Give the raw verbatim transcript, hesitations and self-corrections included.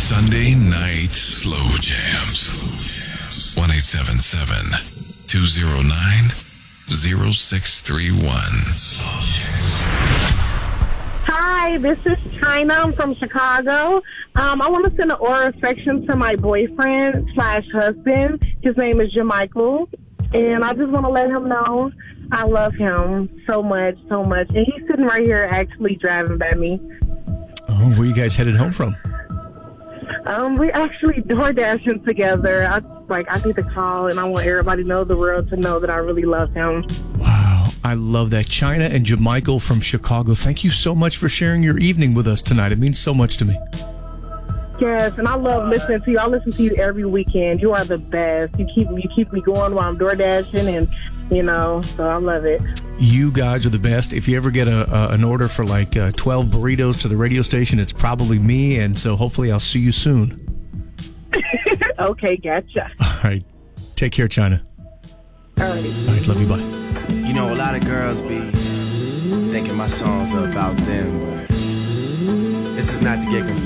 Sunday night slow jams. one eight seven seven, two oh nine, oh six three one. Hi, this is China. I'm from Chicago. Um, I want to send an oral affection to my boyfriend slash husband. His name is Jamichael. And I just want to let him know I love him so much, so much. And he's sitting right here actually driving by me. Oh, where are you guys headed home from? Um, we actually door dashing together. I like I need to call, and I want everybody to know, the world to know that I really love him. Wow, I love that. China and Jamichael from Chicago, thank you so much for sharing your evening with us tonight. It means so much to me. Yes, and I love listening to you. I listen to you every weekend. You are the best. You keep you keep me going while I'm door dashing, and you know, so I love it. You guys are the best. If you ever get a, a an order for like uh, twelve burritos to the radio station, it's probably me, and so hopefully I'll see you soon. Okay, gotcha. All right. Take care, China. All right. All right, love you, bye. You know, a lot of girls be thinking my songs are about them, but this is not to get confused.